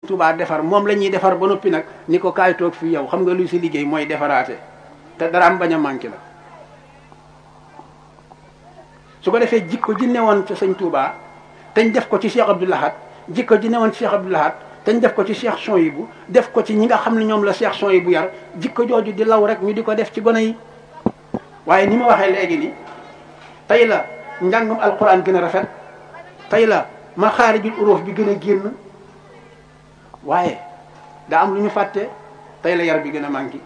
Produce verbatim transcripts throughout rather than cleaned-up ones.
Touba defar moom la ñuy defar ba noppi nag ni ko kaay toog fii yow xam nga luy si liggéey mooy defaraate te dara am bañ a manqué la. su ko defee jikko ji newoon ci sëñ Touba teñ def ko ci Cheikh Abdou Lahad jikko ji newoon ci Cheikh Abdou Lahad teñ def ko ci Cheikh Souhaïbou def ko ci ñi nga xam ne ñoom la Cheikh Souhaïbou yar jikko jooju di law rek ñu di ko def ci gone yi. waaye ni ma waxee léegi ni tey la njàngum alquran gën a rafet tey la maxaarijul uruuf bi gën a génn waaye daa am lu ñu fàtte tey la yar bi gën a manqué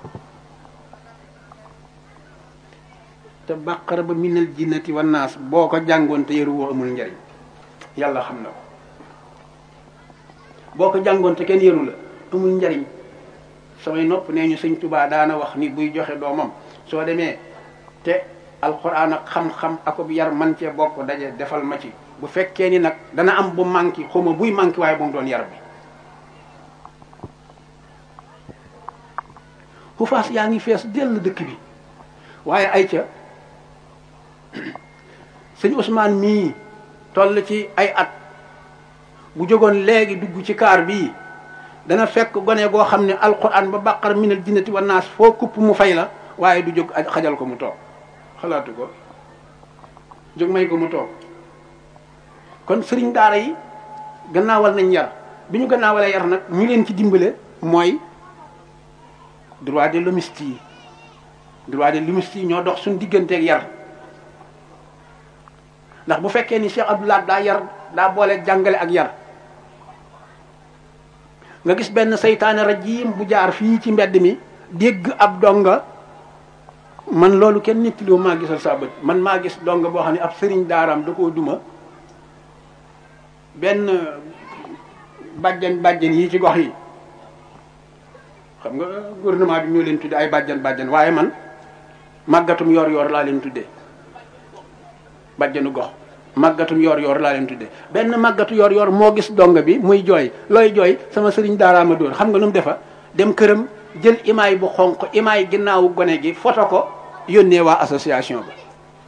te baqara ba minal jinnati wan naas boo ko jàngoon te yaru woo amul njariñ yàlla xam na ko boo ko jàngoon te kenn yaru la amul njariñ samay nopp nee ñu sëñ Tuubaa daana wax ni buy joxe doomam soo demee te alxuraan ak xam-xam akub yar man cee bokk daje defal ma ci bu fekkee ni nag dana am bu manqué xawma buy manqué waaye bu mu doon yar bi xufaas yaa ngi fees dell dëkk bi waaye ay ca sëñ Ousmane mii toll ci ay at bu jógoon léegi dugg ci kaar bii dana fekk gone goo xam ne alxuraan ba baqara minal jinnati wan naas foo kupp mu fay la waaye du jóg xajal ko mu toog xalaatu ko jóg may ko mu toog kon sëriñ daara yi gannaawal nañ yar bi ñu gannaawalee yar nag ñu leen ci dimbale mooy droit de l'hommiste yi droit de l'hommiste yi ñoo dox suñu digganteeg yar ndax bu fekkee ni Cheikh Abdou Lahad daa yar daa boole jàngale ak yar nga gis benn seytaane rajim bu jaar fii ci mbedd mi dégg ab donga man loolu kenn nettaliwu maa gisal saa bët man maa gis donga boo xam ne ab sëriñ daaraam da koo duma benn bàjjan bàjjan yi ci gox yi xam nga gouvernement bi ñoo leen tudde ay bàjjan bàjjan waaye man màggatum yor yor laa leen tuddee bàjjanu gox màggatum yor yor laa leen tuddee benn màggatu yor yor moo gis donga bi muy jooy looy jooy sama sëriñ daaraama dóor xam nga nu mu defa dem këram jël imaay bu xonq imaay ginnaawu gone gi foto ko yónnee waa association ba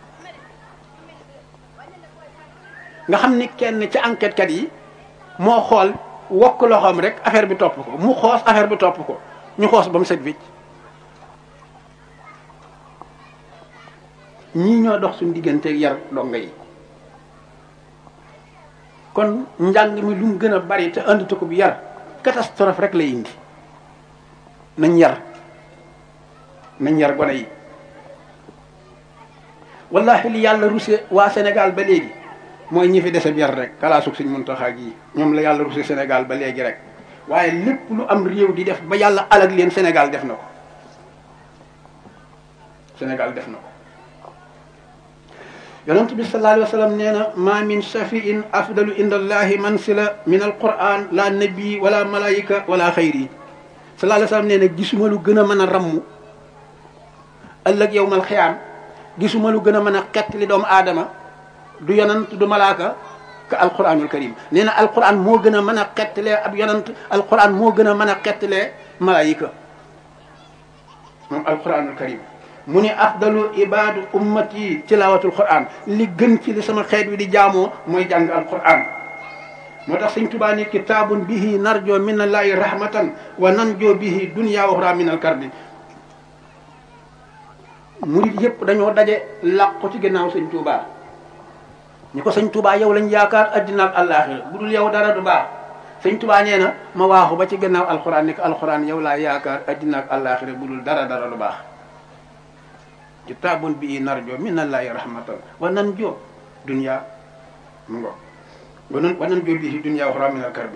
nga xam ni kenn ci enquête kat yi moo xool wokk loxoom rek affaire bi topp ko mu xoos affaire bi topp ko ñu xoos ba mu set wicc ñii ñoo dox suñu digganteeg yar donga yi kon njàng mi lu mu gën a bari te andi ko bi yar catastrophe rek lay indi nañ yar nañ yar gone yi wallahi li yàlla rusé waa Sénégal ba léegi mooy ñi fi dese yar rek kalaasug Sëñ Muntaxa gi ñoom la yàlla rusé Sénégal ba léegi rek waaye lépp lu am réew di def ba yàlla alag leen Sénégal def na ko Sénégal def na ko yonent bi sallallahu alayhi wa sallam nee na ma min shafiin afdalu inda allahi mansila min alquran la nabi wala malaika wala xayri sallallahu alayhi wa sallam nee na gisuma lu gën a mën a ramm ëllëg yowmal xiyaam gisuma lu gën a mën a xett li doomu aadama du yonant du malaaka ka alquranul karim nee na alquran moo gën a mën a xettlee ab yonant alquran moo gën a mën a xettlee malaayika moom alquranul karim mu ne afdalu ibadu ummati tilawatul quran li gën ci li sama xeet wi di jaamoo mooy jàng alquran moo tax Sëñ Tuubaa ni kitaabun bihi narjo min allahi rahmatan wa nanjo bihi dunya wa uxra min alkarbi murid yëpp dañoo daje làqu ci ginnaaw Sëñ Tuubaa ñu ko Sëñ Tuubaa yow lañ yaakaar addina ak àllaaxira bu dul yow dara du baax Sëñ Tuubaa nee na ma waaxu ba ci ginnaaw alquran ni ko alquran yow laa yaakaar addina ak àllaaxira bu dul dara dara lu baax kitaabun bi narjo min allahi rahmatan wa nanjo dunya mu ngo wanan wanan jo bihi dunya wa uxra min alkarbi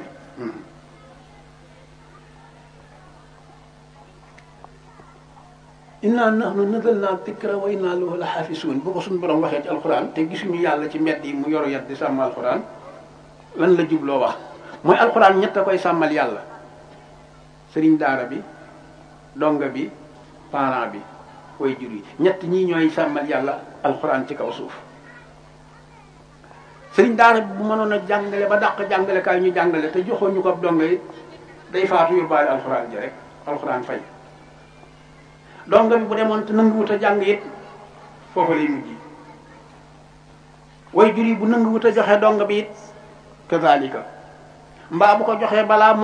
inna nahnu nazalna dikra wa inna lahu la xaafisuun bu ko suñu borom waxee ci alquran te gisuñu yàlla ci mbedd yi mu yoru yat di sàmm alquran lan la jubloo wax mooy alquran ñett a koy sàmmal yàlla sëriñ daara bi donga bi parent bi way jur yi ñett ñii ñooy sàmmal yàlla alquran ci kaw suuf sëriñ daara bi bu mënoon a jàngale ba dàq jàngale kaay ñu jàngale te joxoon ñu ko ab donga yi day faatu yóbbaale alquran ji rek alquran fay donga bi bu demoon te nanguwut a jàng it foofu lay mujj way jur yi bu nanguwut a joxe donga bi it kazalika mbaa bu ko joxee balaa